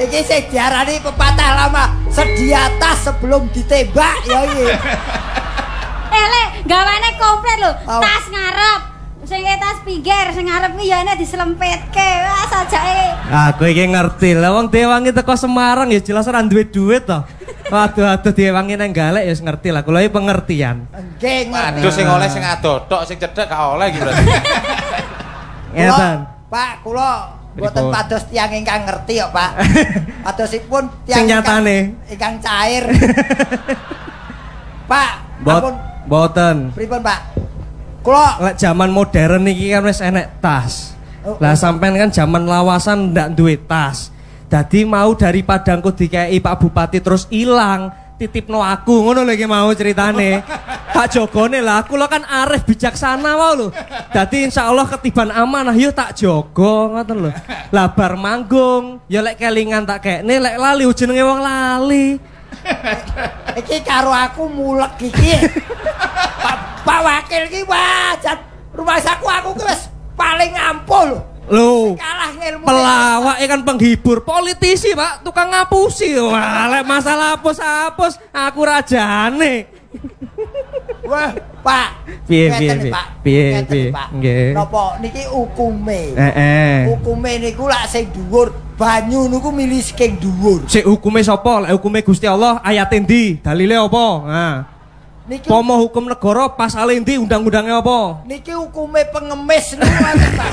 Iki sing diarani pepatah lama, sedia tas sebelum ditembak ya iki. Lek, gawane komplit lho. Tas ngarep. Sing tas pinggir, sing ngarep ki ya nek diselempetke. Wah, sajake. Aku iki ngerti. Lah wong Dewangi teko Semarang ya jelas ora duwe duit to. Waduh Dewangi nang Galek ya ngerti lah. Kula iki pengertian. Nggih, ngerti. Aduh sing oleh sing adotok, sing cedhek gak oleh iki berarti. Ngeten. Pak, kula mboten pados tiyang ingkang ngerti kok, Pak. Padosipun sing nyatane ingkang cair. Pak, ampun mboten. Pripun, Pak? Kula lek zaman modern iki kan wis enek tas. Lah sampean kan zaman lawasan ndak duwe tas. Dadi mau daripada engko dikei Pak Bupati terus ilang, titipno aku ngono lho iki mau ceritane. Tak jogone lah, aku lo kan arif bijaksana wae lho. Dadi insyaallah ketiban amanah yo tak jogo ngoten lho. Lah bar manggung, ya lek kelingan tak kekne, lek lali jenenge wong lali. Iki karo aku mulek iki. Pak Wakil iki wajan rumah saku aku ki wis paling ampuh lho. Lho, kalah ngilmu. Pelawak kan penghibur, politisi Pak, tukang ngapusi. Wah, lek masalah hapus-hapus aku rajane. Wah, Pak. Piye. Nggih. Napa niki hukume? Hukume niku lak sing dhuwur, banyu niku milih sing dhuwur. Sik hukume sapa? Lek hukume Gusti Allah ayate ndi? Dalile apa? Nah. Niki pomo hukum negara pasal endi undang-undangnya apa? Niki hukume pengemis niku ngoten, Pak.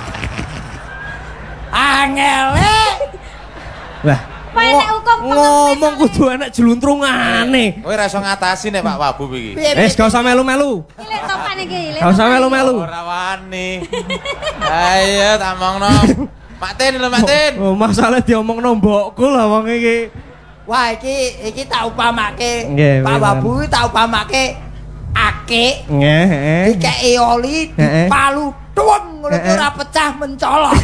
Angele. Lah, ngomong kudu enak jeluntrungane. Kowe ora iso ngatasi nek Pak Wabu iki. Wis gak usah melu-melu. Iki topan iki. Gak usah melu-melu. Ora wani. Ayo tak omongno. Mak Tin lho Mak Tin. Oh, masalah diomongno mbokku lah wong iki. Wah, iki tak upamake. Pak Wabu tak upamake akik. Nggih, dikeki oli dipalu tuweng ngono ora pecah mencolok.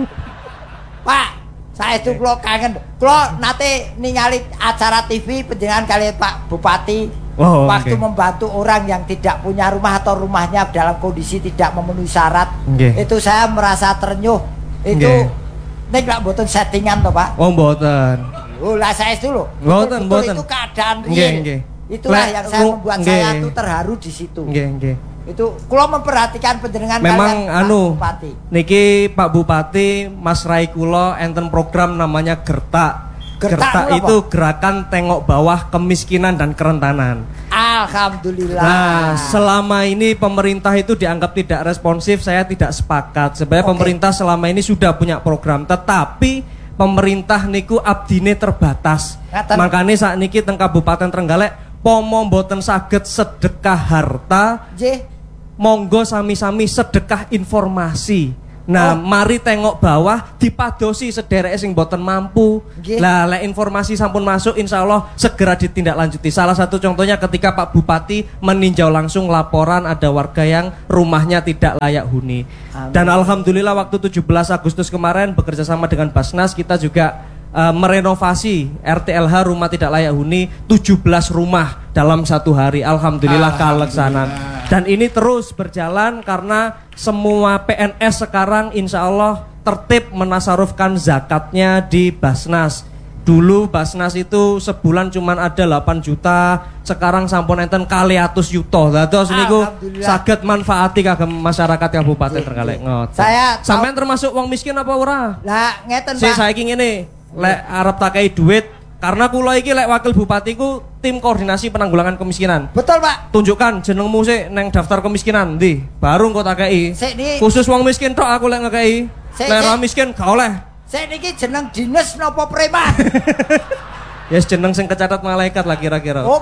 Pak, saestu kula kangen. Kula nate ningali acara TV panjenengan kali Pak Bupati waktu membantu orang yang tidak punya rumah atau rumahnya dalam kondisi tidak memenuhi syarat. Itu saya merasa terenyuh. Itu nek lak mboten settingan to, Pak? Oh, mboten. Oh, lah saestu lho. Mboten. Itu keadaan real. Itulah yang saya membuat saya tuh terharu di situ. Nggih. Itu kula memperhatikan panjenengan memang Pak Bupati. Niki Pak Bupati Mas Rai kula enten program namanya Gertak. Gertak itu gerakan tengok bawah kemiskinan dan kerentanan. Alhamdulillah. Nah, selama ini pemerintah itu dianggap tidak responsif, saya tidak sepakat. Sebenarnya pemerintah selama ini sudah punya program, tetapi pemerintah niku abdine terbatas. Makanya saat niki teng Kabupaten Trenggalek pomo mboten saged sedekah harta. Monggo sami-sami sedekah informasi. Nah, mari tengok bawah dipadosi sederek sing mboten mampu. Lah lek informasi sampun masuk insyaallah segera ditindaklanjuti. Salah satu contohnya ketika Pak Bupati meninjau langsung laporan ada warga yang rumahnya tidak layak huni. Dan alhamdulillah waktu 17 Agustus kemarin bekerja sama dengan Basnas kita juga merenovasi RTLH rumah tidak layak huni 17 rumah dalam satu hari. Alhamdulillah kaleksanan. Dan ini terus berjalan karena semua PNS sekarang insya Allah tertib menasarufkan zakatnya di Basnas. Dulu Basnas itu sebulan cuman ada 8 juta, sekarang sampun enten kali atus yuto. Lah terus niku saged manfaati kagem masyarakat Kabupaten Trenggalek. Saya sampean termasuk wong miskin apa ora? Lah ngeten, Pak. Saiki ngene, lek arep tak kei duit karena kula iki lek wakil bupatiku tim koordinasi penanggulangan kemiskinan. Betul, Pak. Tunjukkan jenengmu sik neng daftar kemiskinan ndi. Baru engko tak kei. Khusus wong miskin tok aku lek ngekei. Lek ora miskin gak oleh. Sik niki jeneng dinas napa preman? Yes, jeneng sing kecatat malaikat lah kira-kira. Oh.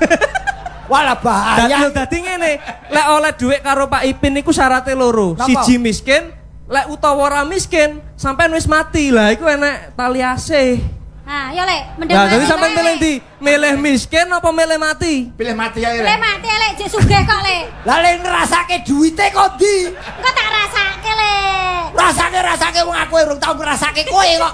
Walah bahaya. Dadi ngene, lek oleh duit karo Pak Ipin niku syaratnya loro. Siji miskin, lek utawa ora miskin, sampean wis mati. Lah iku enek tali asih. Nah, yo lek mendem. Lah dadi sampean milih ndi? Milih miskin apa milih mati? Pilih mati ae. Pilih mati lek jek sugih kok lek. Lah lek ngrasake duwite kok ndi? Engko tak rasake lek. Rasake wong aku urung tau ngrasake kowe kok.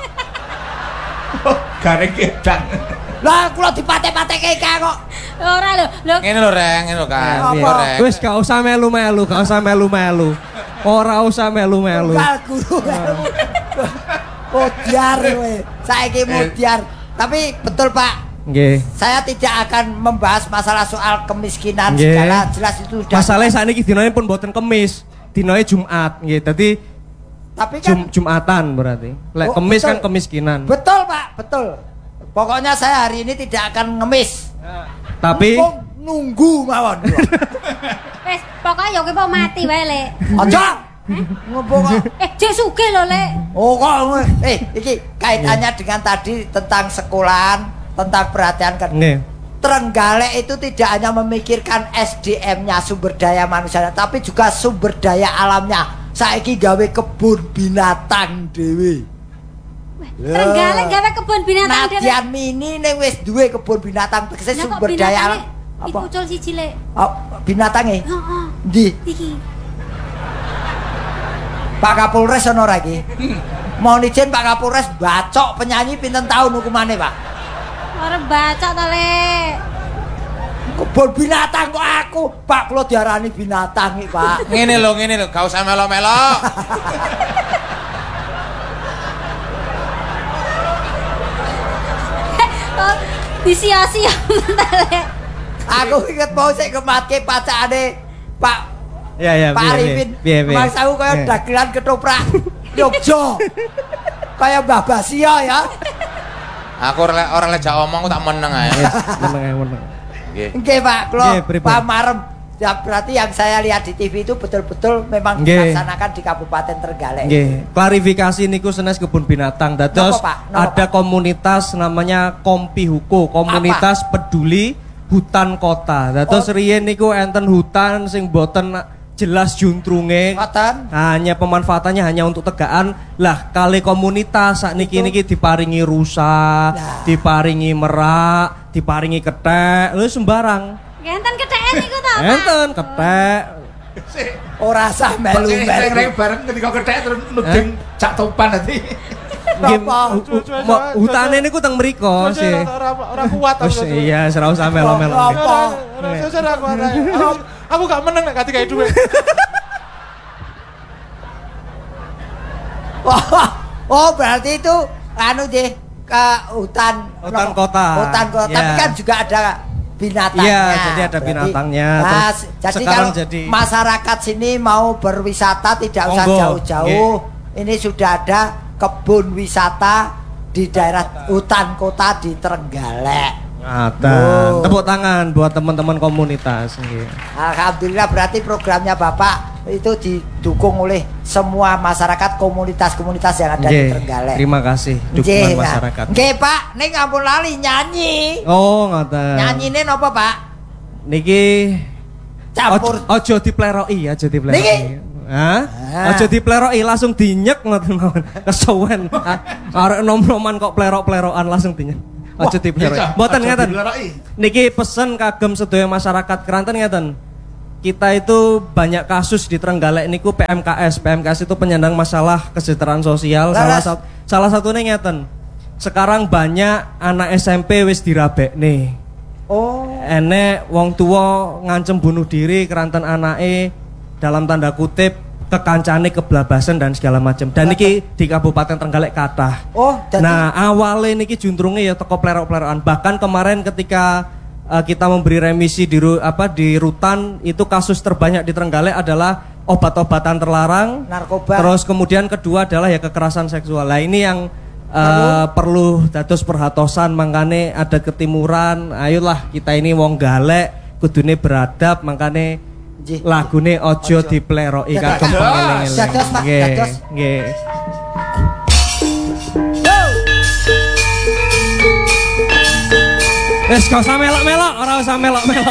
Gareng kedang. Lah kula dipate-pateke iki kok. Ora lho. Ngene lho Reng, ngene lho kan. Wis gak usah melu-melu, gak usah melu-melu. Ora usah melu-melu. Guru. Mutiar kowe. Saiki mutiar. Tapi betul Pak. Nggih. Saya tidak akan membahas masalah soal kemiskinan segala, jelas itu sudah. Masalahnya sakniki dinane pun mboten Kemis, dinane Jumat nggih. Dadi tapi kan Jumatan berarti. Lek Kemis betul. kan kemiskinan. Betul Pak, betul. Pokoknya saya hari ini tidak akan ngemis. Tapi nunggu mawon. Wes, pokoknya yo kowe mati wae, Lek. Aja. Ngopo kok? Jek sugih lho, Lek. Oh kok iki kaitannya dengan tadi tentang sekolahan, tentang perhatian kan. nggih. Trenggalek itu tidak hanya memikirkan SDM-nya, sumber daya manusia, tapi juga sumber daya alamnya. Saiki gawe kebun binatang dhewe. Trenggalek gawe kebun binatang dhewe. Nadyan Mini ning wis duwe kebun binatang tegese sumber daya alam. Apa? Dipucul siji, Lek. Oh, binatange? Heeh. Ndi? Iki. Pak Kapolres ono ora iki? Mohon izin Pak Kapolres bacok penyanyi pinten tahun hukumane, Pak? Ora baca to, Lek. Kebun binatang kok aku, Pak kula diarani binatang iki, Pak. Ngene lho, gak usah melo-melo. Disia-sia Lek. Aku inget mau sik kematke pacakane Pak Ya Pak Arifin. Mas aku kaya dagelan ketoprak Yogya. Kaya Mbah Basia ya. Aku ora lejak omong aku tak meneng ae. Meneng. Nggih. Nggih Pak, kula Nggih, pripun? pamarem. Ya berarti yang saya lihat di TV itu betul-betul memang Nggih. dilaksanakan di Kabupaten Trenggalek. Nggih, klarifikasi niku senes kebun binatang. Dados Napa, Pak? Napa, ada komunitas namanya Kompihuko, komunitas peduli hutan kota. Dados riyen niku enten hutan sing boten jelas juntrunge. Ngoten. Hanya pemanfaatannya hanya untuk tegaan. Lah kali komunitas sakniki niki diparingi rusa, diparingi merak, diparingi kethek, lho sembarang. Enten ketheken niku to, Pak. Enten kethek. Ora sah melu-melu. Reng bareng ketika kethek terus nuding cak topan nanti. Napa? Hutane niku teng mriko sih. Ora kuat Wis iya, ora usah melo-melo. Apa? Aku gak meneng nek gak dikai dhuwit. Oh, berarti itu anu deh ke hutan kota. Hutan kota. Ya. Tapi kan juga ada binatangnya. Iya, jadi ada binatangnya. Jadi sekarang kalau jadi masyarakat sini mau berwisata tidak usah Monggo. jauh-jauh. Ini sudah ada kebun wisata di daerah hutan kota di Trenggalek. Ngaten. Tepuk tangan buat teman-teman komunitas nggih. Alhamdulillah berarti programnya Bapak itu didukung oleh semua masyarakat komunitas-komunitas yang ada di Trenggalek. Terima kasih dukungan masyarakat. Nggih, Pak, ning ampun lali nyanyi. Oh, ngoten. Nyanyine napa, Pak? Niki Campur. Ojo dipleroki, aja dipleroki. Niki? Hah? Ojo dipleroki langsung dinyek ngoten mawon. Kesuwen. Arek nom-noman kok plerok-plerokan langsung dinyek. Ojo dipleroki. Mboten ngeten. Niki pesen kagem sedaya masyarakat Keranten ngeten. Kita itu banyak kasus di Trenggalek niku PMKS. PMKS itu penyandang masalah kesejahteraan sosial. Salah satunya ngeten. Sekarang banyak anak SMP wis dirabekne. Oh. Enek wong tua ngancem bunuh diri Keranten anake dalam tanda kutip kekancane keblabasan dan segala macam. Dan niki di Kabupaten Trenggalek kathah. Oh, jadi nah, awalnya niki juntrunge ya teko plerok-plerokan. Bahkan kemarin ketika kita memberi remisi di rutan itu kasus terbanyak di Trenggalek adalah obat-obatan terlarang, narkoba. Terus kemudian kedua adalah ya kekerasan seksual. Nah, ini yang perlu dados perhatosan, mangkane ada ketimuran. Ayolah kita ini wong galek kudune beradab, mangkane lagune ojo dipleroki kagem pangeling-eling. Dados, Pak, dados. Nggih. Wes gak usah melok-melok, ora usah melok-melok.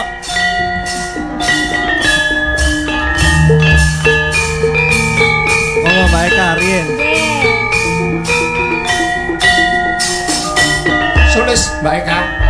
Monggo bae Karin. Sulis Mbak Eka.